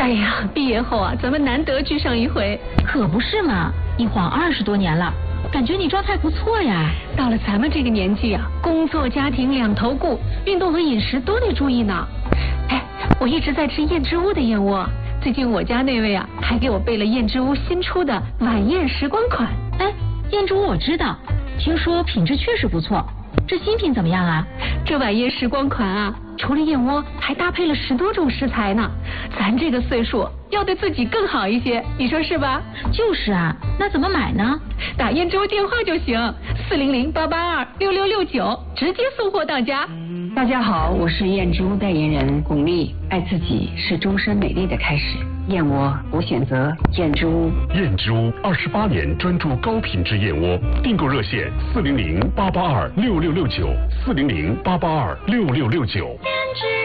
哎呀，毕业后啊，咱们难得聚上一回。 可不是嘛，一晃20多年了，感觉你状态不错呀。 到了咱们这个年纪啊，工作家庭两头顾，运动和饮食都得注意呢。哎，我一直在吃燕之屋的燕窝，最近我家那位啊，还给我备了燕之屋新出的晚宴时光款。 哎，燕之屋我知道，听说品质确实不错。这新品怎么样啊？ 这晚宴时光款啊，除了燕窝，还搭配了10多种食材呢。咱这个岁数要对自己更好一些，你说是吧？ 就是啊，那怎么买呢？ 打燕之屋电话就行，400-882-6669，直接送货到家。 大家好，我是燕之屋代言人巩俐。爱自己是终身美丽的开始，燕窝我选择燕之屋。 燕之屋28年专注高品质燕窝，订购热线400-882-6669，400-882-6669。